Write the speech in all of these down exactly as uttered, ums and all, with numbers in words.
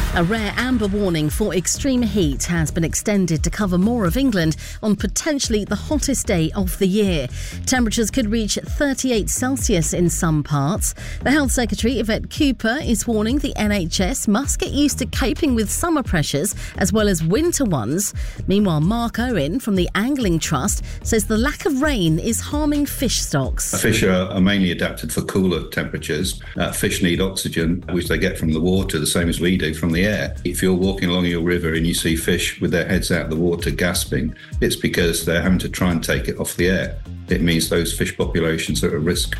A rare amber warning for extreme heat has been extended to cover more of England on potentially the hottest day of the year. Temperatures could reach thirty-eight Celsius in some parts. The Health Secretary, Yvette Cooper, is warning the N H S must get used to coping with summer pressures as well as winter ones. Meanwhile, Mark Owen from the Angling Trust says the lack of rain is harming fish stocks. Fish are, are mainly adapted for cooler temperatures. Uh, fish need oxygen, which they get from the water, the same as we do from the air. If you're walking along your river and you see fish with their heads out of the water gasping, it's because they're having to try and take it off the air. It means those fish populations are at risk.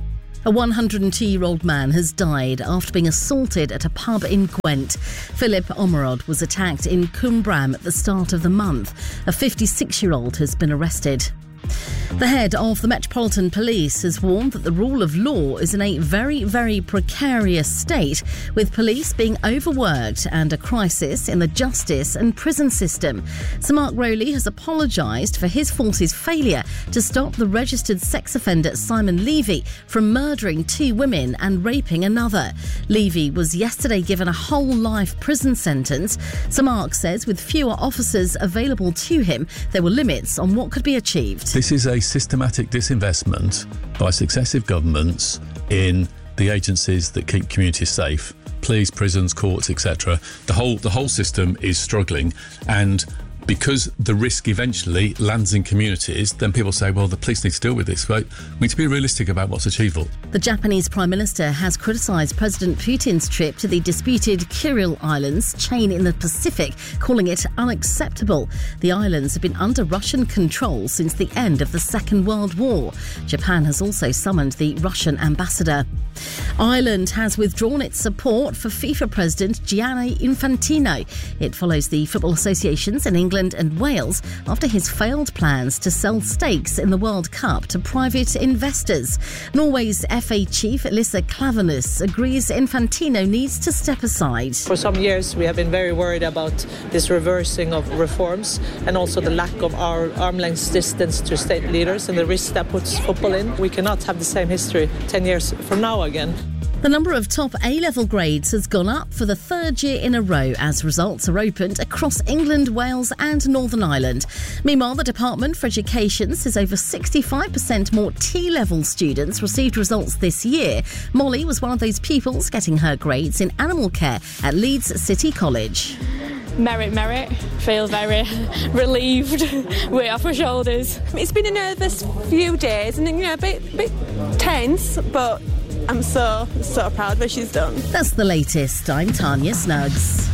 A one hundred two-year-old man has died after being assaulted at a pub in Gwent. Philip Omerod was attacked in Cwmbram at the start of the month. A fifty-six-year-old has been arrested. The head of the Metropolitan Police has warned that the rule of law is in a very, very precarious state, with police being overworked and a crisis in the justice and prison system. Sir Mark Rowley has apologised for his force's failure to stop the registered sex offender Simon Levy from murdering two women and raping another. Levy was yesterday given a whole life prison sentence. Sir Mark says with fewer officers available to him, there were limits on what could be achieved. This is a systematic disinvestment by successive governments in the agencies that keep communities safe, police, prisons, courts, et cetera. The whole the whole system is struggling, and because the risk eventually lands in communities, then people say, well, the police need to deal with this. But we need to be realistic about what's achievable. The Japanese Prime Minister has criticised President Putin's trip to the disputed Kuril Islands chain in the Pacific, calling it unacceptable. The islands have been under Russian control since the end of the Second World War. Japan has also summoned the Russian ambassador. Ireland has withdrawn its support for FIFA President Gianni Infantino. It follows the football associations in England and Wales after his failed plans to sell stakes in the World Cup to private investors. Norway's F A chief Elisa Klaveness agrees Infantino needs to step aside. For some years we have been very worried about this reversing of reforms and also the lack of our arm's length distance to state leaders and the risk that puts football in. We cannot have the same history ten years from now again. The number of top A-level grades has gone up for the third year in a row as results are opened across England, Wales and Northern Ireland. Meanwhile, the Department for Education says over sixty-five percent more T-level students received results this year. Molly was one of those pupils getting her grades in animal care at Leeds City College. Merit, merit. Feel very relieved. Weight off my shoulders. It's been a nervous few days and, you know, a bit, bit tense, but I'm so, so proud that she's done. That's the latest. I'm Tanya Snuggs.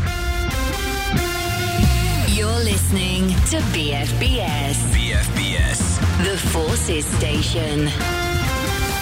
You're listening to B F B S. B F B S. The Forces Station.